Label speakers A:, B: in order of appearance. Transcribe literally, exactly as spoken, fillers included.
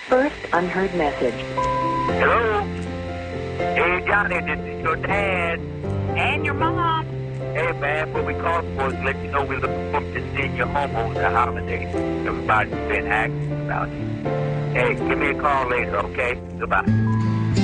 A: First unheard message.
B: Hello? Hey, Johnny, this is your dad.
C: And your mom.
B: Hey, man, what we called for is to let you know we're looking forward to seeing your home over the holidays. Everybody's been asking about you. Hey, give me a call later, okay? Goodbye.